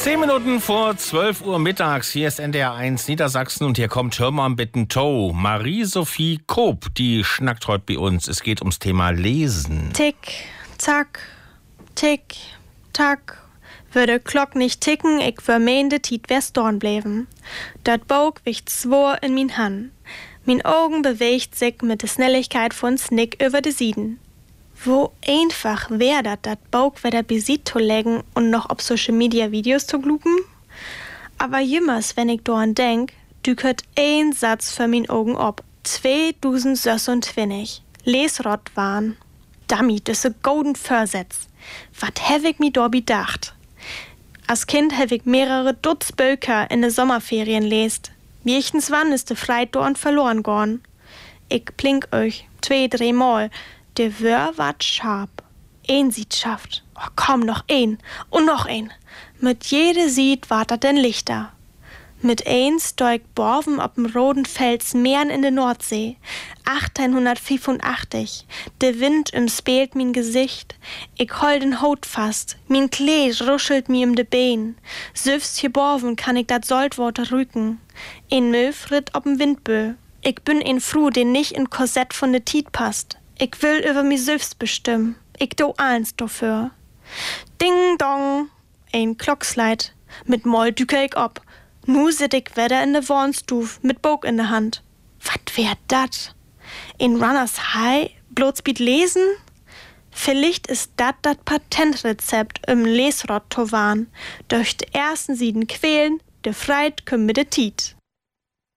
10 Minuten vor 12 Uhr mittags. Hier ist NDR 1 Niedersachsen und hier kommt Hör mal bitten Toe. Marie-Sophie Koop, die schnackt heute bei uns. Es geht ums Thema Lesen. Tick, tack, tick, tack. Würde Glock nicht ticken, ich vermeende Tiet wär's dorn bleiben. Dat Bog wicht zwor in min Hand. Min Augen bewegt sich mit der Schnelligkeit von Snick über de Sieden. Wo einfach wär dat Bog wieder besit zu legen und noch auf Social Media Videos zu glupen? Aber jemals, wenn ich doan denk, dükert ein Satz für min Augen ob. 2026. Lesrott waren. Dummy, das ist golden Versetz. Wat hab ich mi do bedacht? Als Kind hab ich mehrere Dutz Böker in de Sommerferien lest. Wiechens wann ist de Freit dorn verloren gorn. Ich plink euch 2-3 Mal. Der Wör ward scharf. Ein Sied schafft. Oh, komm, noch ein. Und noch ein. Mit jede Sied ward dat denn lichter. Mit eins steigt Borven ob'm roten Fels Meeren in de Nordsee. 1885. De Wind umspeelt min Gesicht. Ich hol den Haut fast. Min Kleed ruschelt mi de Bein. Süfst hier Borven kann ich dat Saltwater rücken. Ein Möw ritt ob'm Windbö. Ich bin ein Fru, den nicht in Korsett von de Tiet passt. Ich will über mi selbst bestimmen. Ich do eins dafür. Ding dong. Ein Klocksleit. Mit Moll düker ich ob. Nu sit ich wieder in de Warnstuf mit Bog in de Hand. Wat wär dat? In Runners High Blotspeed lesen? Vielleicht ist dat Patentrezept im Lesrott to warn. Durch de ersten Sieden quälen, de Freit küm mit de Tiet.